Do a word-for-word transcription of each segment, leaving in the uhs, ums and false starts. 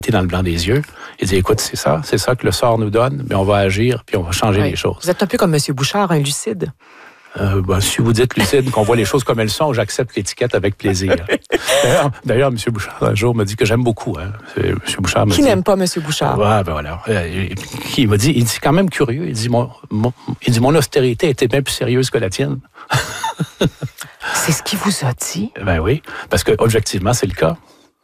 dans le blanc des yeux. Il dit, écoute, c'est ça, c'est ça que le sort nous donne, mais on va agir, puis on va changer oui. les choses. Vous êtes un peu comme M. Bouchard, un lucide. Euh, ben, si vous dites lucide, qu'on voit les choses comme elles sont, j'accepte l'étiquette avec plaisir. D'ailleurs, d'ailleurs, M. Bouchard, un jour, m'a dit que j'aime beaucoup. Hein. M. Bouchard m'a Qui dit, n'aime pas M. Bouchard? Ouais, ben voilà. Il m'a dit, il dit quand même curieux, il dit, mon, mon, il dit, mon austérité était bien plus sérieuse que la tienne. C'est ce qu'il vous a dit? Ben oui, parce que objectivement, c'est le cas.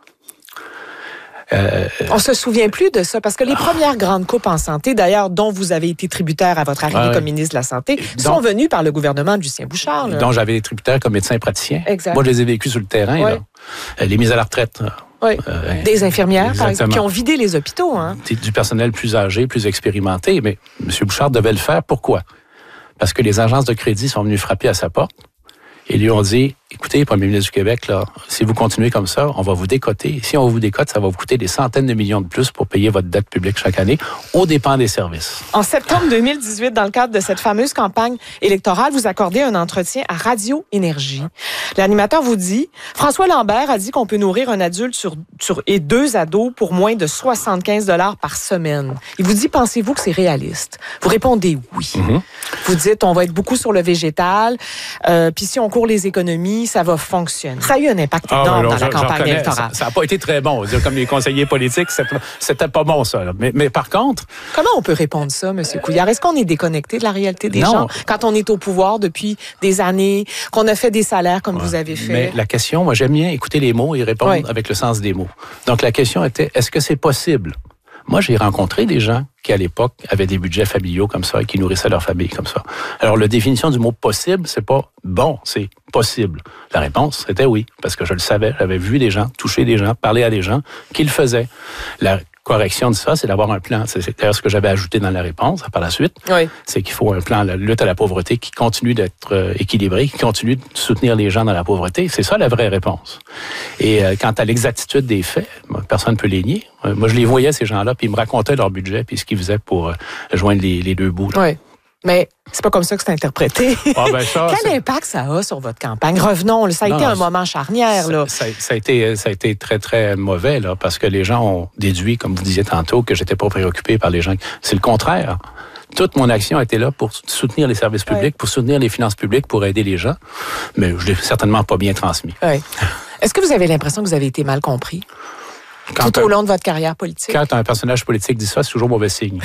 Euh, On se souvient plus de ça, parce que les premières grandes coupes en santé, d'ailleurs, dont vous avez été tributaire à votre arrivée ouais, comme ministre de la Santé, donc, sont venues par le gouvernement de Lucien Bouchard. Là. Dont j'avais été tributaire comme médecin praticien. Exact. Moi, je les ai vécus sur le terrain. Ouais. Là. Les mises à la retraite. Oui. Euh, Des infirmières, exactement. Par exemple, qui ont vidé les hôpitaux. Hein. Du personnel plus âgé, plus expérimenté. Mais M. Bouchard devait le faire. Pourquoi? Parce que les agences de crédit sont venues frapper à sa porte et lui ont dit, écoutez, Premier ministre du Québec, là, si vous continuez comme ça, on va vous décoter. Si on vous décote, ça va vous coûter des centaines de millions de plus pour payer votre dette publique chaque année, aux dépens des services. En septembre deux mille dix-huit, dans le cadre de cette fameuse campagne électorale, vous accordez un entretien à Radio Énergie. L'animateur vous dit, François Lambert a dit qu'on peut nourrir un adulte sur, sur, et deux ados pour moins de soixante-quinze dollars par semaine. Il vous dit, pensez-vous que c'est réaliste? Vous répondez oui. Mm-hmm. Vous dites, on va être beaucoup sur le végétal, euh, puis si on court les économies, ça va fonctionner. Ça a eu un impact énorme ah, alors, dans je, la campagne électorale. Ça n'a pas été très bon. Dire, comme les conseillers politiques, c'était, c'était pas bon, ça. Mais, mais par contre... Comment on peut répondre ça, M. Couillard? Est-ce qu'on est déconnecté de la réalité des non. gens quand on est au pouvoir depuis des années, qu'on a fait des salaires comme ouais. vous avez fait? Mais la question, moi, j'aime bien écouter les mots et répondre oui. avec le sens des mots. Donc, la question était, est-ce que c'est possible? Moi, j'ai rencontré des gens qui, à l'époque, avaient des budgets familiaux comme ça et qui nourrissaient leur famille comme ça. Alors, la définition du mot « possible », c'est pas « bon », c'est « possible ». La réponse, c'était oui, parce que je le savais. J'avais vu des gens, touché des gens, parlé à des gens qui le faisaient. La correction de ça, c'est d'avoir un plan. C'est d'ailleurs ce que j'avais ajouté dans la réponse par la suite. Oui. C'est qu'il faut un plan de lutte à la pauvreté qui continue d'être euh, équilibré, qui continue de soutenir les gens dans la pauvreté. C'est ça la vraie réponse. Et euh, quant à l'exactitude des faits, moi, personne ne peut les nier. Euh, moi, je les voyais, ces gens-là, puis ils me racontaient leur budget, puis ce qu'ils faisaient pour euh, joindre les, les deux bouts. Oui. Mais c'est pas comme ça que c'est interprété. Ah ben ça, Quel c'est... impact ça a sur votre campagne? Revenons, ça a non, été un moment charnière. Là. Ça, ça, ça, a été, ça a été très, très mauvais, là, parce que les gens ont déduit, comme vous disiez tantôt, que j'étais pas préoccupé par les gens. C'est le contraire. Toute mon action était là pour soutenir les services publics, oui. pour soutenir les finances publiques, pour aider les gens. Mais je l'ai certainement pas bien transmis. Oui. Est-ce que vous avez l'impression que vous avez été mal compris quand tout un, au long de votre carrière politique? Quand un personnage politique dit ça, c'est toujours mauvais signe.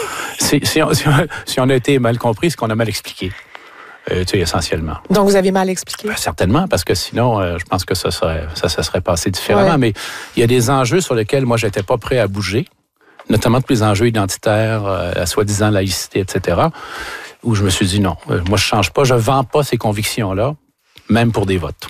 Si, si, on, si, on, si on a été mal compris, c'est qu'on a mal expliqué, euh, tu sais, essentiellement. Donc, vous avez mal expliqué? Ben, certainement, parce que sinon, euh, je pense que ça serait, ça, ça serait passé différemment. Ouais. Mais il y a des enjeux sur lesquels moi, j'étais pas prêt à bouger, notamment tous les enjeux identitaires, euh, la soi-disant laïcité, et cetera, où je me suis dit non, euh, moi, je change pas, je vends pas ces convictions-là, même pour des votes.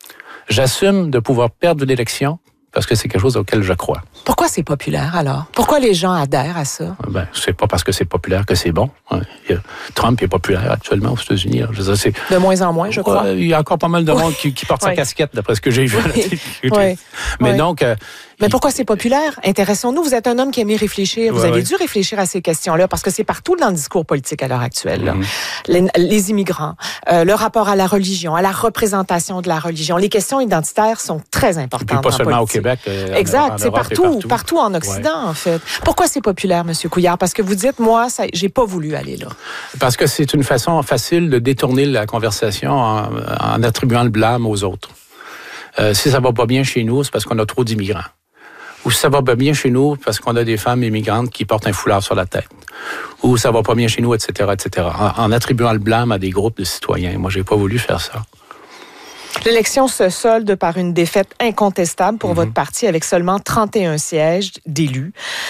J'assume de pouvoir perdre l'élection, parce que c'est quelque chose auquel je crois. Pourquoi c'est populaire, alors? Pourquoi les gens adhèrent à ça? Ben, c'est pas parce que c'est populaire que c'est bon. Trump est populaire actuellement aux États-Unis. Je veux dire, c'est... De moins en moins, je crois. Ouais, il y a encore pas mal de monde qui, qui porte oui. sa casquette, d'après ce que j'ai vu. Oui. oui. Mais oui. donc... Euh, Mais pourquoi c'est populaire? Intéressons-nous. Vous êtes un homme qui aime réfléchir. Vous ouais, avez ouais. dû réfléchir à ces questions-là parce que c'est partout dans le discours politique à l'heure actuelle. Mm-hmm. Les, les immigrants, euh, le rapport à la religion, à la représentation de la religion. Les questions identitaires sont très importantes. Et puis pas seulement politique. au Québec. Euh, exact. En, en c'est partout, partout, partout en Occident, ouais. en fait. Pourquoi c'est populaire, M. Couillard? Parce que vous dites, moi, ça, j'ai pas voulu aller là. Parce que c'est une façon facile de détourner la conversation en, en attribuant le blâme aux autres. Euh, si ça va pas bien chez nous, c'est parce qu'on a trop d'immigrants. Ou ça va pas bien chez nous parce qu'on a des femmes immigrantes qui portent un foulard sur la tête. Ou ça va pas bien chez nous, et cetera, et cetera. En, en attribuant le blâme à des groupes de citoyens. Moi, j'ai pas voulu faire ça. L'élection se solde par une défaite incontestable pour mm-hmm. votre parti avec seulement trente et un sièges d'élus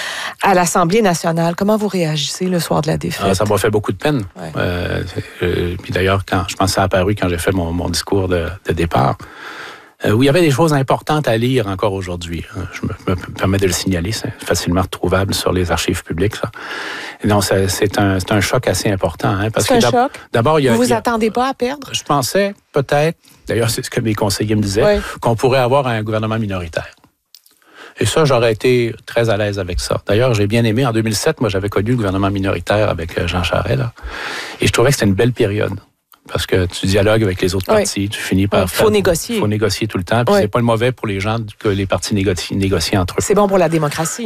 à l'Assemblée nationale. Comment vous réagissez le soir de la défaite? Ah, ça m'a fait beaucoup de peine. Ouais. Euh, euh, puis d'ailleurs, quand je pense que ça a apparu quand j'ai fait mon, mon discours de, de départ, euh, où il y avait des choses importantes à lire encore aujourd'hui. Je me, me permets de le signaler, c'est facilement retrouvable sur les archives publiques. Ça. Non, c'est, c'est, un, c'est un choc assez important. Hein, parce c'est que un choc? D'abord, il y a, vous vous il y a, attendez pas à perdre? Je pensais peut-être, d'ailleurs c'est ce que mes conseillers me disaient, ouais. qu'on pourrait avoir un gouvernement minoritaire. Et ça, j'aurais été très à l'aise avec ça. D'ailleurs, j'ai bien aimé, en deux mille sept, moi j'avais connu le gouvernement minoritaire avec Jean Charest, là, et je trouvais que c'était une belle période. parce que tu dialogues avec les autres oui. partis, tu finis par... Il faut négocier. Il faut négocier tout le temps, puis oui. c'est pas le mauvais pour les gens que les partis négocient, négocient entre eux. C'est bon pour la démocratie.